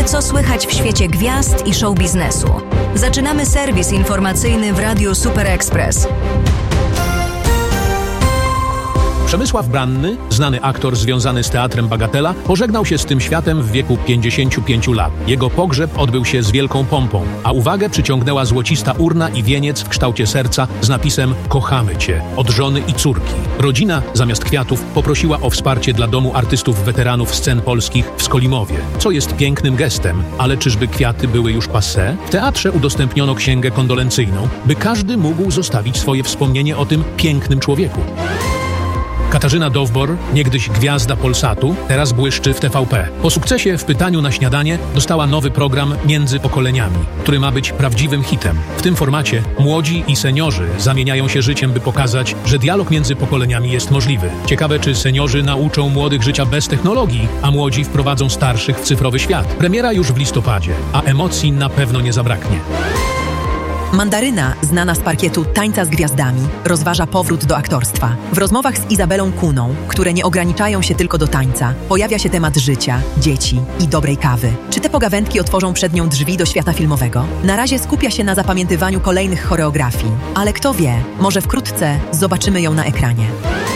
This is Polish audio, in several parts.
co słychać w świecie gwiazd i show biznesu. Zaczynamy serwis informacyjny w Radiu Super Express. Przemysław Branny, znany aktor związany z teatrem Bagatela, pożegnał się z tym światem w wieku 55 lat. Jego pogrzeb odbył się z wielką pompą, a uwagę przyciągnęła złocista urna i wieniec w kształcie serca z napisem „Kochamy Cię” od żony i córki. Rodzina zamiast kwiatów poprosiła o wsparcie dla Domu Artystów Weteranów Scen Polskich w Skolimowie, co jest pięknym gestem, ale czyżby kwiaty były już passé? W teatrze udostępniono księgę kondolencyjną, by każdy mógł zostawić swoje wspomnienie o tym pięknym człowieku. Katarzyna Dowbor, niegdyś gwiazda Polsatu, teraz błyszczy w TVP. Po sukcesie w Pytaniu na śniadanie dostała nowy program Między Pokoleniami, który ma być prawdziwym hitem. W tym formacie młodzi i seniorzy zamieniają się życiem, by pokazać, że dialog między pokoleniami jest możliwy. Ciekawe, czy seniorzy nauczą młodych życia bez technologii, a młodzi wprowadzą starszych w cyfrowy świat. Premiera już w listopadzie, a emocji na pewno nie zabraknie. Mandaryna, znana z parkietu Tańca z Gwiazdami, rozważa powrót do aktorstwa. W rozmowach z Izabelą Kuną, które nie ograniczają się tylko do tańca, pojawia się temat życia, dzieci i dobrej kawy. Czy te pogawędki otworzą przed nią drzwi do świata filmowego? Na razie skupia się na zapamiętywaniu kolejnych choreografii, ale kto wie, może wkrótce zobaczymy ją na ekranie.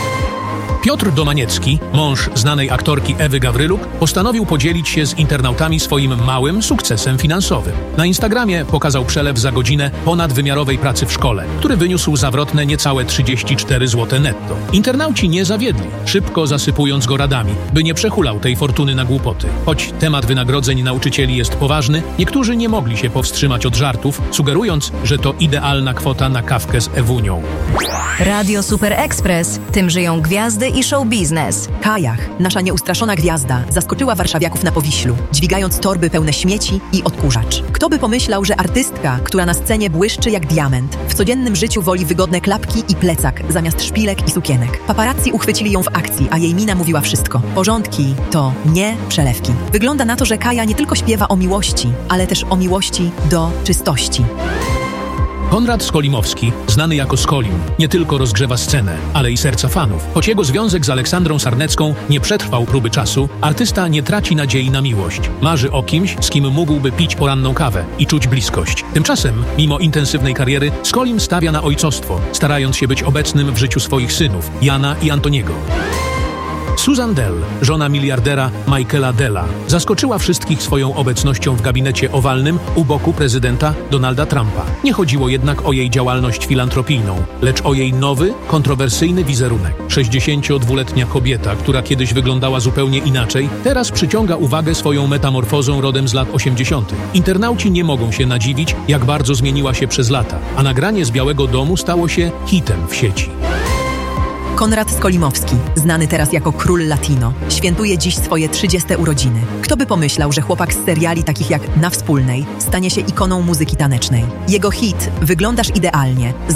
Piotr Domaniecki, mąż znanej aktorki Ewy Gawryluk, postanowił podzielić się z internautami swoim małym sukcesem finansowym. Na Instagramie pokazał przelew za godzinę ponadwymiarowej pracy w szkole, który wyniósł zawrotne niecałe 34 zł netto. Internauci nie zawiedli, szybko zasypując go radami, by nie przehulał tej fortuny na głupoty. Choć temat wynagrodzeń nauczycieli jest poważny, niektórzy nie mogli się powstrzymać od żartów, sugerując, że to idealna kwota na kawkę z Ewunią. Radio Super Express. Tym żyją gwiazdy i show biznes. Kajach, nasza nieustraszona gwiazda, zaskoczyła warszawiaków na Powiślu, dźwigając torby pełne śmieci i odkurzacz. Kto by pomyślał, że artystka, która na scenie błyszczy jak diament, w codziennym życiu woli wygodne klapki i plecak zamiast szpilek i sukienek. Paparazzi uchwycili ją w akcji, a jej mina mówiła wszystko. Porządki to nie przelewki. Wygląda na to, że Kaja nie tylko śpiewa o miłości, ale też o miłości do czystości. Konrad Skolimowski, znany jako Skolim, nie tylko rozgrzewa scenę, ale i serca fanów. Choć jego związek z Aleksandrą Sarnecką nie przetrwał próby czasu, artysta nie traci nadziei na miłość. Marzy o kimś, z kim mógłby pić poranną kawę i czuć bliskość. Tymczasem, mimo intensywnej kariery, Skolim stawia na ojcostwo, starając się być obecnym w życiu swoich synów, Jana i Antoniego. Susan Dell, żona miliardera Michaela Della, zaskoczyła wszystkich swoją obecnością w gabinecie owalnym u boku prezydenta Donalda Trumpa. Nie chodziło jednak o jej działalność filantropijną, lecz o jej nowy, kontrowersyjny wizerunek. 62-letnia kobieta, która kiedyś wyglądała zupełnie inaczej, teraz przyciąga uwagę swoją metamorfozą rodem z lat 80. Internauci nie mogą się nadziwić, jak bardzo zmieniła się przez lata, a nagranie z Białego Domu stało się hitem w sieci. Konrad Skolimowski, znany teraz jako Król Latino, świętuje dziś swoje 30. urodziny. Kto by pomyślał, że chłopak z seriali takich jak Na Wspólnej stanie się ikoną muzyki tanecznej. Jego hit Wyglądasz idealnie z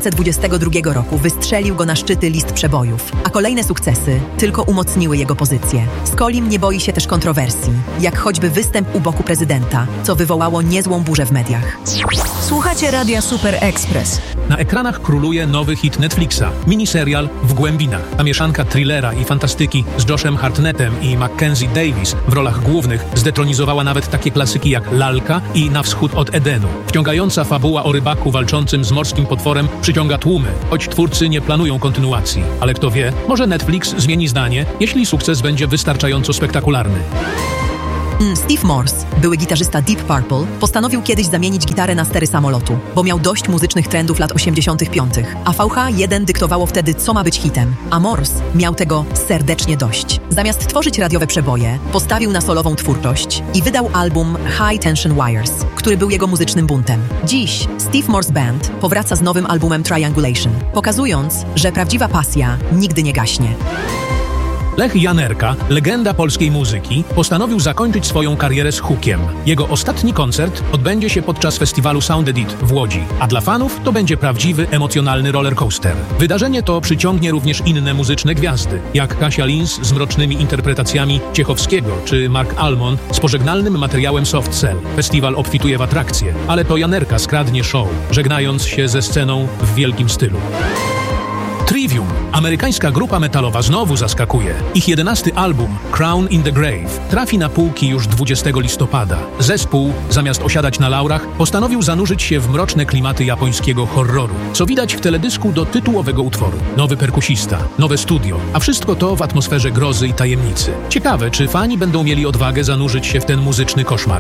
2022 roku wystrzelił go na szczyty list przebojów, a kolejne sukcesy tylko umocniły jego pozycję. Skolim nie boi się też kontrowersji, jak choćby występ u boku prezydenta, co wywołało niezłą burzę w mediach. Słuchacie Radia Super Express. Na ekranach króluje nowy hit Netflixa, miniserial W głębinach. Ta mieszanka thrillera i fantastyki z Joshem Hartnettem i Mackenzie Davis w rolach głównych zdetronizowała nawet takie klasyki jak Lalka i Na wschód od Edenu. Wciągająca fabuła o rybaku walczącym z morskim potworem przyciąga tłumy, choć twórcy nie planują kontynuacji. Ale kto wie, może Netflix zmieni zdanie, jeśli sukces będzie wystarczająco spektakularny. Steve Morse, były gitarzysta Deep Purple, postanowił kiedyś zamienić gitarę na stery samolotu, bo miał dość muzycznych trendów lat 85. A VH1 dyktowało wtedy, co ma być hitem, a Morse miał tego serdecznie dość. Zamiast tworzyć radiowe przeboje, postawił na solową twórczość i wydał album High Tension Wires, który był jego muzycznym buntem. Dziś Steve Morse Band powraca z nowym albumem Triangulation, pokazując, że prawdziwa pasja nigdy nie gaśnie. Lech Janerka, legenda polskiej muzyki, postanowił zakończyć swoją karierę z hukiem. Jego ostatni koncert odbędzie się podczas festiwalu Sound Edit w Łodzi, a dla fanów to będzie prawdziwy, emocjonalny rollercoaster. Wydarzenie to przyciągnie również inne muzyczne gwiazdy, jak Kasia Lins z mrocznymi interpretacjami Ciechowskiego, czy Mark Almond z pożegnalnym materiałem Soft Cell. Festiwal obfituje w atrakcje, ale to Janerka skradnie show, żegnając się ze sceną w wielkim stylu. Trivium, amerykańska grupa metalowa, znowu zaskakuje. Ich 11. album, Crown in the Grave, trafi na półki już 20 listopada. Zespół, zamiast osiadać na laurach, postanowił zanurzyć się w mroczne klimaty japońskiego horroru, co widać w teledysku do tytułowego utworu. Nowy perkusista, nowe studio, a wszystko to w atmosferze grozy i tajemnicy. Ciekawe, czy fani będą mieli odwagę zanurzyć się w ten muzyczny koszmar.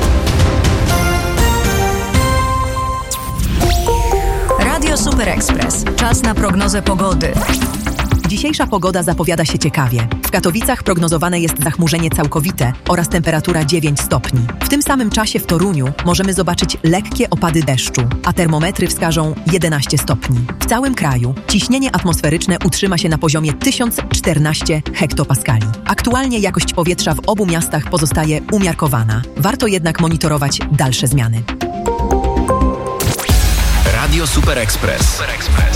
Radio Super Express. Czas na prognozę pogody. Dzisiejsza pogoda zapowiada się ciekawie. W Katowicach prognozowane jest zachmurzenie całkowite oraz temperatura 9 stopni. W tym samym czasie w Toruniu możemy zobaczyć lekkie opady deszczu, a termometry wskażą 11 stopni. W całym kraju ciśnienie atmosferyczne utrzyma się na poziomie 1014 hektopaskali. Aktualnie jakość powietrza w obu miastach pozostaje umiarkowana. Warto jednak monitorować dalsze zmiany. Radio Super Express.